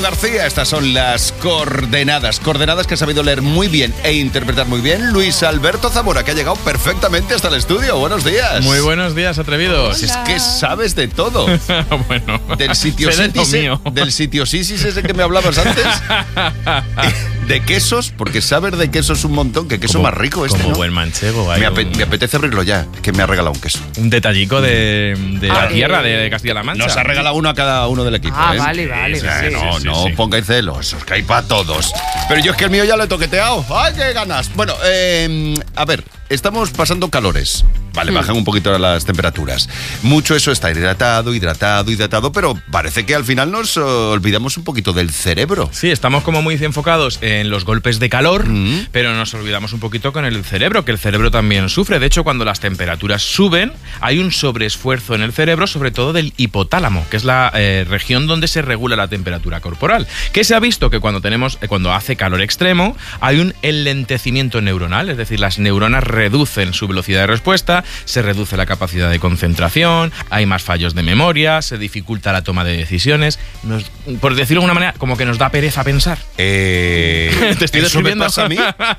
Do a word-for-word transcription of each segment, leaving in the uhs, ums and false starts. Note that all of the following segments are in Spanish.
García, estas son las coordenadas. Coordenadas que ha sabido leer muy bien e interpretar muy bien Luis Alberto Zamora, que ha llegado perfectamente hasta el estudio. Buenos días. Muy buenos días, atrevidos. Hola. Es que sabes de todo. Bueno, del sitio sé de lo mío. Del sitio Sisis ese que me hablabas antes. De quesos, porque saber de quesos un montón. Que queso como, más rico este, como ¿no? buen manchego. Me, ape- me apetece abrirlo ya, que me ha regalado un queso. Un detallico de, de ah, la eh, tierra de Castilla-La Mancha. Nos ha regalado uno a cada uno del equipo. Ah, ¿eh? vale, vale. O sea, sí, no, sí, no sí. pongáis celos, es que hay para todos. Pero yo es que el mío ya lo he toqueteado. ¡Ay, qué ganas! Bueno, eh, a ver, estamos pasando calores. Vale, Hmm. bajan un poquito las temperaturas. Mucho eso está hidratado, hidratado, hidratado, pero parece que al final nos uh, olvidamos un poquito del cerebro. Sí, estamos como muy enfocados en los golpes de calor, Mm. pero nos olvidamos un poquito con el cerebro, que el cerebro también sufre. De hecho, cuando las temperaturas suben, hay un sobreesfuerzo en el cerebro, sobre todo del hipotálamo, que es la eh, región donde se regula la temperatura corporal. Que se ha visto que cuando tenemos, eh, cuando hace calor extremo, hay un enlentecimiento neuronal, es decir, las neuronas reducen su velocidad de respuesta, se reduce la capacidad de concentración, hay más fallos de memoria, se dificulta la toma de decisiones. Nos, por decirlo de alguna manera, como que nos da pereza pensar. Eh, Te estoy ¿Eso me describiendo. pasa a mí?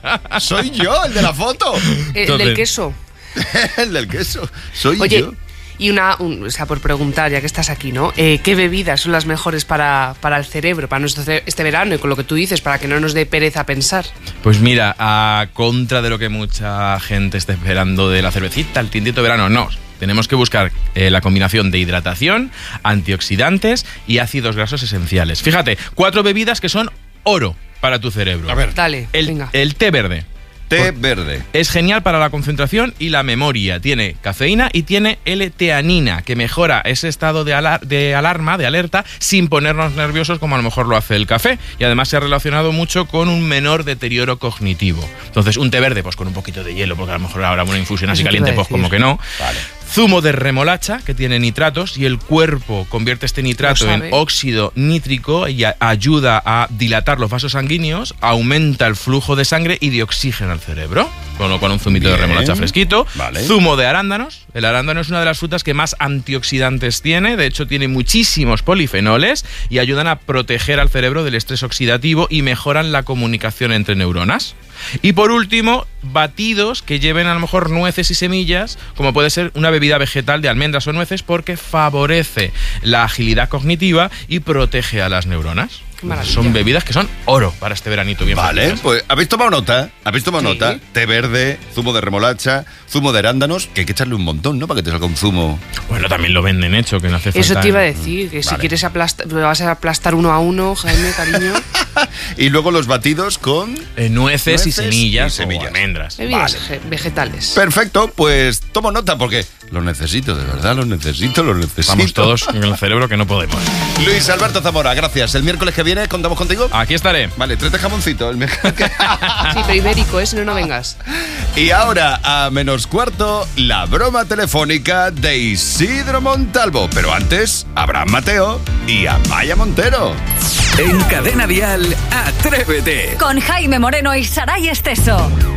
Soy yo, el de la foto. Eh, Entonces- del queso. El del queso. Soy Oye, yo. y una, un- o sea, por preguntar, ya que estás aquí, ¿no? Eh, ¿Qué bebidas son las mejores para, para el cerebro, para nuestro ce- este verano y con lo que tú dices, para que no nos dé pereza pensar? Pues mira, a contra de lo que mucha gente está esperando de la cervecita, el tintito de verano, no. Tenemos que buscar eh, la combinación de hidratación, antioxidantes y ácidos grasos esenciales. Fíjate, cuatro bebidas que son oro para tu cerebro. A ver, Dale, El, venga. el té verde. té verde. Es genial para la concentración y la memoria. Tiene cafeína y tiene L-teanina, que mejora ese estado de, alar- de alarma, de alerta, sin ponernos nerviosos como a lo mejor lo hace el café. Y además se ha relacionado mucho con un menor deterioro cognitivo. Entonces, un té verde, pues con un poquito de hielo, porque a lo mejor ahora una infusión así Eso te iba caliente, a pues decir. como que no. Vale. Zumo de remolacha, que tiene nitratos, y el cuerpo convierte este nitrato Lo en sabe. óxido nítrico y a- ayuda a dilatar los vasos sanguíneos, aumenta el flujo de sangre y de oxígeno al cerebro, con, lo- con un zumito Bien. de remolacha fresquito. Vale. Zumo de arándanos. El arándano es una de las frutas que más antioxidantes tiene, de hecho tiene muchísimos polifenoles y ayudan a proteger al cerebro del estrés oxidativo y mejoran la comunicación entre neuronas. Y por último, batidos que lleven a lo mejor nueces y semillas, como puede ser una bebida vegetal de almendras o nueces, porque favorece la agilidad cognitiva y protege a las neuronas. Qué maravilla. Son bebidas que son oro para este veranito bien Vale, fresquitas. pues habéis tomado nota, habéis tomado Sí. nota. Té verde, zumo de remolacha, zumo de arándanos, que hay que echarle un montón, ¿no? Para que te salga un zumo. Bueno, también lo venden hecho, que no hace falta. Eso te iba a decir, que si Vale. quieres aplastar, me vas a aplastar uno a uno, Jaime, cariño. Y luego los batidos con... Eh, nueces, y Nueces semillas, y semillas. o almendras. Bebidas Vale. ge- vegetales. Perfecto, pues tomo nota porque los necesito, de verdad, los necesito, los necesito. Estamos todos con el cerebro que no podemos. Luis Alberto Zamora, gracias. El miércoles que viene contamos contigo. Aquí estaré. Vale, tres de jamoncito. El miércoles que- Sí, pero ibérico, ¿eh? Si no, no vengas. Y ahora, a menos cuarto, la broma telefónica de Isidro Montalvo. Pero antes, Abraham Mateo y Amaya Montero. En Cadena Dial, Atrévete. Con Jaime Moreno y Saray Esteso.